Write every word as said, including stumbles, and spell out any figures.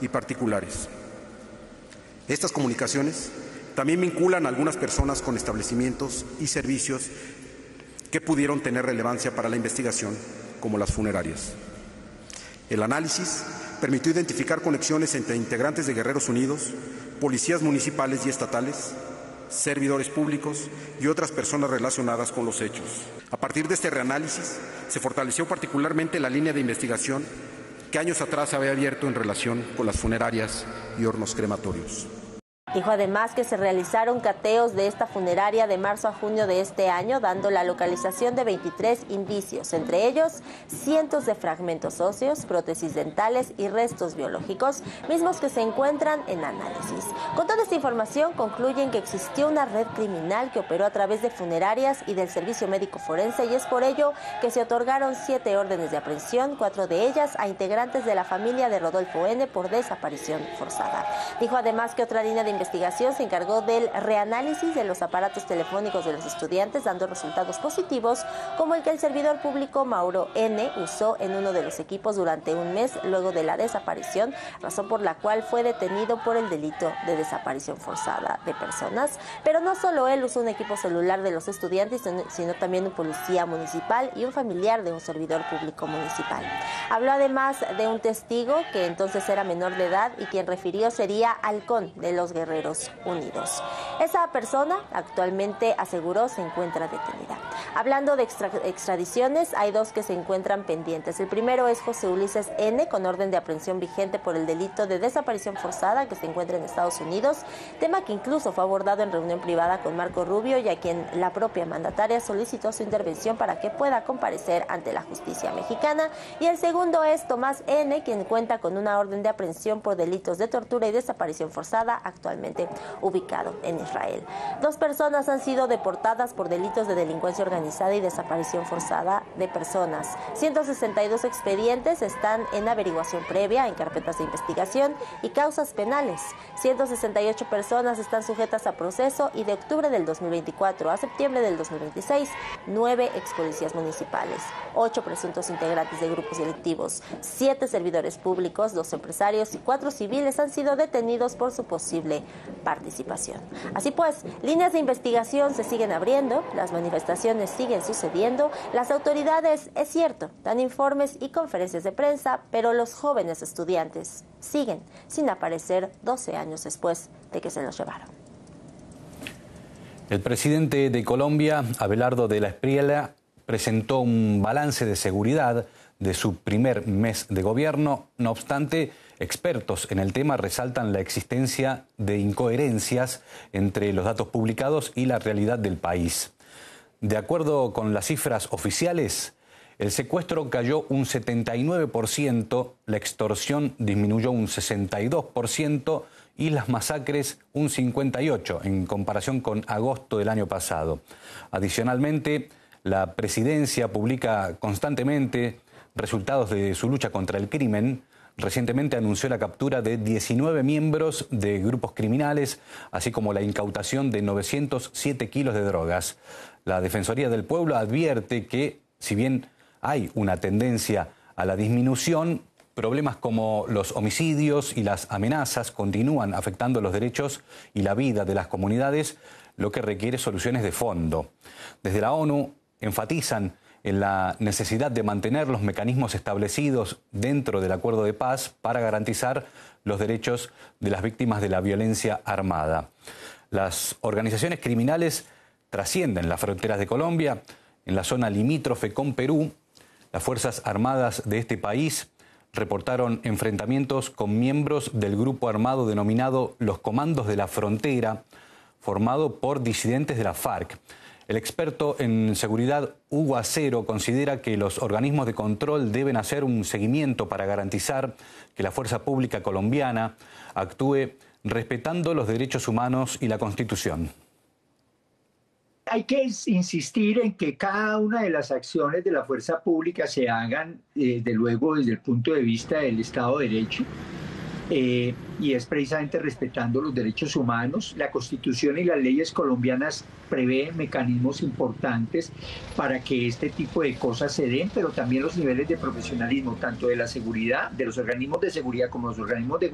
y particulares. Estas comunicaciones también vinculan a algunas personas con establecimientos y servicios que pudieron tener relevancia para la investigación, como las funerarias. El análisis permitió identificar conexiones entre integrantes de Guerreros Unidos, policías municipales y estatales, servidores públicos y otras personas relacionadas con los hechos. A partir de este reanálisis, se fortaleció particularmente la línea de investigación que años atrás había abierto en relación con las funerarias y hornos crematorios. Dijo además que se realizaron cateos de esta funeraria de marzo a junio de este año, dando la localización de veintitrés indicios, entre ellos cientos de fragmentos óseos, prótesis dentales y restos biológicos, mismos que se encuentran en análisis. Con toda esta información concluyen que existió una red criminal que operó a través de funerarias y del servicio médico forense, y es por ello que se otorgaron siete órdenes de aprehensión, cuatro de ellas a integrantes de la familia de Rodolfo N. por desaparición forzada. Dijo además que otra línea de investigación se encargó del reanálisis de los aparatos telefónicos de los estudiantes, dando resultados positivos, como el que el servidor público Mauro N. usó en uno de los equipos durante un mes luego de la desaparición, razón por la cual fue detenido por el delito de desaparición forzada de personas. Pero no solo él usó un equipo celular de los estudiantes, sino también un policía municipal y un familiar de un servidor público municipal. Habló además de un testigo que entonces era menor de edad y quien refirió sería Halcón de los Guerreros Unidos. Esa persona actualmente, aseguró, se encuentra detenida. Hablando de extra, extradiciones, hay dos que se encuentran pendientes. El primero es José Ulises N., con orden de aprehensión vigente por el delito de desaparición forzada, que se encuentra en Estados Unidos, tema que incluso fue abordado en reunión privada con Marco Rubio, y a quien la propia mandataria solicitó su intervención para que pueda comparecer ante la justicia mexicana. Y el segundo es Tomás N., quien cuenta con una orden de aprehensión por delitos de tortura y desaparición forzada, actualmente ubicado en Israel. Dos personas han sido deportadas por delitos de delincuencia organizada y desaparición forzada de personas. ciento sesenta y dos expedientes están en averiguación previa, en carpetas de investigación y causas penales. ciento sesenta y ocho personas están sujetas a proceso, y de octubre del dos mil veinticuatro a septiembre del dos mil veintiséis, nueve ex policías municipales, ocho presuntos integrantes de grupos delictivos, siete servidores públicos, dos empresarios y cuatro civiles han sido detenidos por su posible participación. Así pues, líneas de investigación se siguen abriendo, las manifestaciones siguen sucediendo, las autoridades, es cierto, dan informes y conferencias de prensa, pero los jóvenes estudiantes siguen sin aparecer doce años después de que se los llevaron. El presidente de Colombia, Abelardo de la Espriella, presentó un balance de seguridad de su primer mes de gobierno. No obstante, expertos en el tema resaltan la existencia de incoherencias entre los datos publicados y la realidad del país. De acuerdo con las cifras oficiales, el secuestro cayó un setenta y nueve por ciento, la extorsión disminuyó un sesenta y dos por ciento y las masacres un cincuenta y ocho por ciento en comparación con agosto del año pasado. Adicionalmente, la presidencia publica constantemente resultados de su lucha contra el crimen. Recientemente anunció la captura de diecinueve miembros de grupos criminales, así como la incautación de novecientos siete kilos de drogas. La Defensoría del Pueblo advierte que, si bien hay una tendencia a la disminución, problemas como los homicidios y las amenazas continúan afectando los derechos y la vida de las comunidades, lo que requiere soluciones de fondo. Desde la ONU enfatizan en la necesidad de mantener los mecanismos establecidos dentro del acuerdo de paz para garantizar los derechos de las víctimas de la violencia armada. Las organizaciones criminales trascienden las fronteras de Colombia. En la zona limítrofe con Perú, las Fuerzas Armadas de este país reportaron enfrentamientos con miembros del grupo armado denominado los Comandos de la Frontera, formado por disidentes de la FARC. El experto en seguridad Hugo Acero considera que los organismos de control deben hacer un seguimiento para garantizar que la fuerza pública colombiana actúe respetando los derechos humanos y la Constitución. Hay que insistir en que cada una de las acciones de la fuerza pública se hagan, eh, de luego, desde el punto de vista del Estado de Derecho. Eh, y es precisamente respetando los derechos humanos. La Constitución y las leyes colombianas prevén mecanismos importantes para que este tipo de cosas se den, pero también los niveles de profesionalismo, tanto de la seguridad, de los organismos de seguridad como los organismos de